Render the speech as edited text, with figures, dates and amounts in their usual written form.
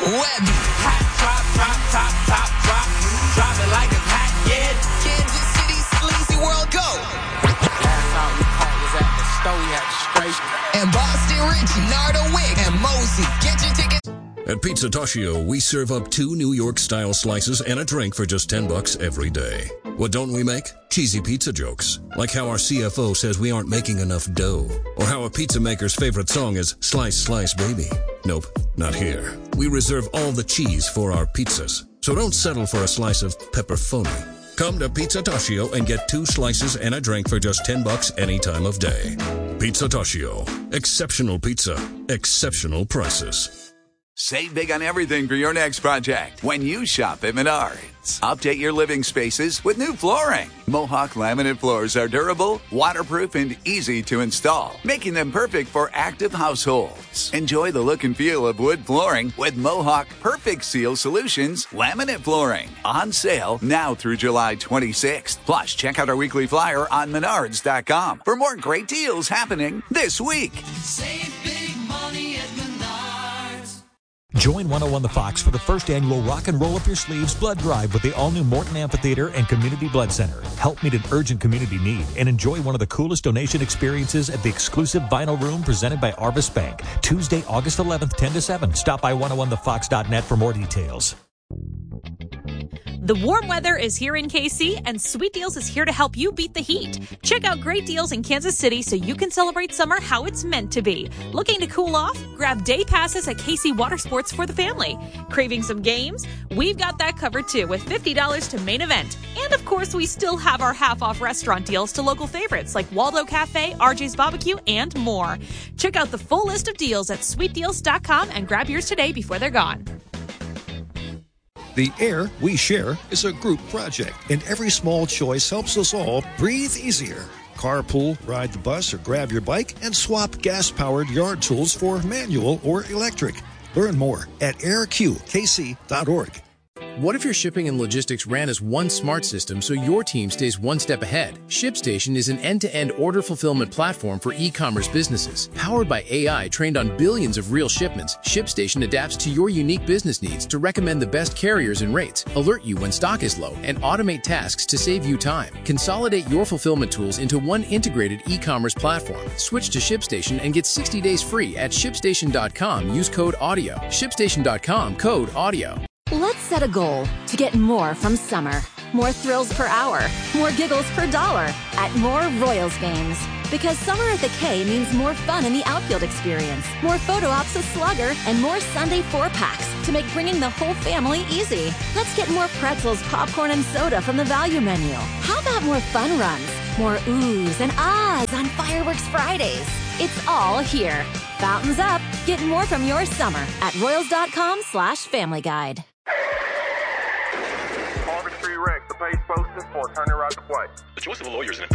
Webby. Hot drop, drop, top, top, drop. Drop it like it's hot, yeah. Kansas City, Sleazy World, go. Last time we caught was at the store, we had to straight. And Boston Richie, Nardo Wick, and Mosey. Get your tickets. At Pizza Toshio, we serve up 2 New York-style slices and a drink for just $10 every day. What don't we make? Cheesy pizza jokes. Like how our CFO says we aren't making enough dough. Or how a pizza maker's favorite song is Slice, Slice, Baby. Nope, not here. We reserve all the cheese for our pizzas. So don't settle for a slice of pepperoni. Come to Pizza Toshio and get 2 slices and a drink for just $10 any time of day. Pizza Toshio. Exceptional pizza. Exceptional prices. Save big on everything for your next project when you shop at Menards. Update your living spaces with new flooring. Mohawk laminate floors are durable, waterproof, and easy to install, making them perfect for active households. Enjoy the look and feel of wood flooring with Mohawk Perfect Seal Solutions laminate flooring. On sale now through July 26th. Plus, check out our weekly flyer on Menards.com for more great deals happening this week. Save big money at Menards. Join 101 The Fox for the first annual Rock and Roll Up Your Sleeves blood drive with the all-new Morton Amphitheater and Community Blood Center. Help meet an urgent community need and enjoy one of the coolest donation experiences at the exclusive Vinyl Room presented by Arvis Bank. Tuesday, August 11th, 10 to 7. Stop by 101thefox.net for more details. The warm weather is here in KC, and Sweet Deals is here to help you beat the heat. Check out great deals in Kansas City so you can celebrate summer how it's meant to be. Looking to cool off? Grab day passes at KC Water Sports for the family. Craving some games? We've got that covered too with $50 to main event. And of course, we still have our half-off restaurant deals to local favorites like Waldo Cafe, RJ's Barbecue, and more. Check out the full list of deals at sweetdeals.com and grab yours today before they're gone. The Air We Share is a group project, and every small choice helps us all breathe easier. Carpool, ride the bus, or grab your bike and swap gas-powered yard tools for manual or electric. Learn more at airqkc.org. What if your shipping and logistics ran as one smart system so your team stays one step ahead? ShipStation is an end-to-end order fulfillment platform for e-commerce businesses. Powered by AI trained on billions of real shipments, ShipStation adapts to your unique business needs to recommend the best carriers and rates, alert you when stock is low, and automate tasks to save you time. Consolidate your fulfillment tools into one integrated e-commerce platform. Switch to ShipStation and get 60 days free at ShipStation.com. Use code AUDIO. ShipStation.com, code AUDIO. Let's set a goal to get more from summer. More thrills per hour, more giggles per dollar at more Royals games. Because summer at the K means more fun in the outfield experience, more photo ops with Slugger, and more Sunday 4-packs to make bringing the whole family easy. Let's get more pretzels, popcorn, and soda from the value menu. How about more fun runs, more oohs and ahs on Fireworks Fridays? It's all here. Fountains up. Get more from your summer at royals.com/family guide. Harvest Free Rex, the page posted for turning right to play. The choice of a lawyer is an